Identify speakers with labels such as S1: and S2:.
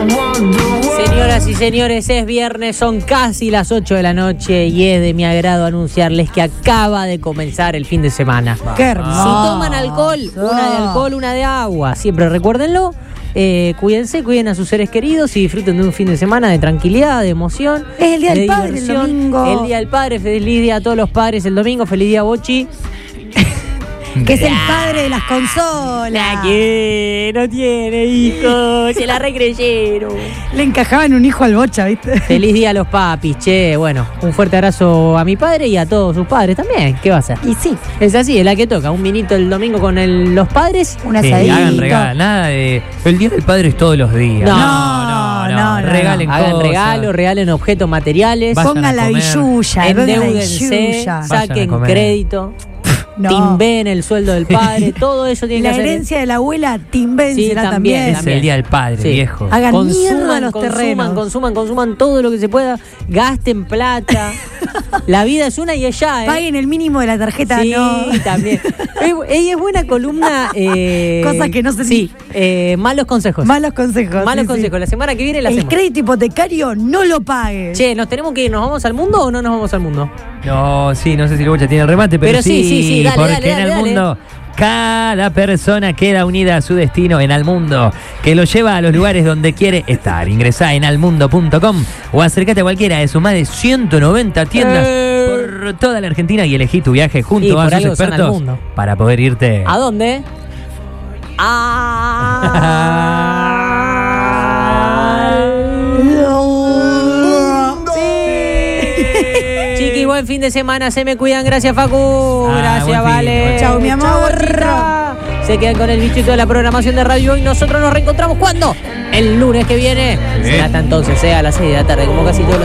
S1: Señoras y señores, es viernes, son casi las 8 de la noche y es de mi agrado anunciarles que acaba de comenzar el fin de semana.
S2: ¡Qué hermoso!
S1: Si toman alcohol, una de alcohol, una de agua, siempre recuérdenlo. Cuídense, cuiden a sus seres queridos y disfruten de un fin de semana de tranquilidad, de emoción.
S2: Es el Día del Padre, el
S1: diversión.
S2: domingo.
S1: El Día del Padre, feliz día a todos los padres el domingo, feliz día Bochi.
S2: Que es el padre de las consolas.
S1: Que no tiene hijos, se la recreyeron.
S2: Le encajaban un hijo al Bocha, ¿viste?
S1: Feliz día a los papis, che. Bueno, un fuerte abrazo a mi padre y a todos sus padres también. ¿Qué va a hacer?
S2: Y sí.
S1: Es así, es la que toca. Un vinito el domingo con los padres.
S2: Un
S3: Sí,
S2: asadito.
S3: hagan regalo, nada de. El Día del Padre es todos los días.
S2: No.
S3: Regalen
S1: Hagan
S3: cosas.
S1: regalo, regalen objetos materiales.
S3: Vayan
S2: Pongan
S3: a
S2: la
S3: comer.
S2: billulla. pongan la
S1: Endeúdense,
S2: billulla.
S1: saquen
S3: Vayan a comer.
S1: crédito.
S2: No.
S1: Timben el sueldo del padre. Todo eso tiene
S2: La
S1: que hacer.
S2: herencia de la abuela, Timben
S1: Sí,
S2: será
S1: también.
S3: Es el Día del Padre,
S1: Sí.
S3: viejo.
S2: Hagan mierda los terrenos.
S1: Consuman todo lo que se pueda. Gasten plata. La vida es una y es ya, ¿eh?
S2: Paguen el mínimo de la tarjeta,
S1: Sí,
S2: no.
S1: también. Ella es buena columna.
S2: Cosas que no se
S1: Sí, malos consejos.
S2: Malos consejos.
S1: Malos
S2: sí,
S1: consejos.
S2: sí.
S1: La semana que viene la
S2: El
S1: hacemos.
S2: crédito hipotecario no lo pagues.
S1: Che, ¿nos tenemos que ir? ¿Nos vamos al mundo o no nos vamos al mundo?
S3: No, sí, no sé si el Bocha tiene el remate, pero
S1: sí, dale,
S3: porque
S1: dale,
S3: en el
S1: dale.
S3: mundo cada persona queda unida a su destino en Almundo, que lo lleva a los lugares donde quiere estar. Ingresá en almundo.com o acércate a cualquiera de sus más de 190 tiendas por toda la Argentina y elegí tu viaje
S1: Y
S3: junto a
S1: por
S3: sus
S1: algo son
S3: expertos
S1: Almundo.
S3: para poder irte.
S1: ¿A dónde? Chiqui, buen fin de semana, se me cuidan, gracias Facu, gracias
S3: buen fin.
S1: Vale.
S2: Chau, mi amor.
S1: Chica. Se quedan con el bichito de la programación de radio y nosotros nos reencontramos ¿cuándo? El lunes que viene. Será hasta entonces, a las 6 de la tarde, como casi todos los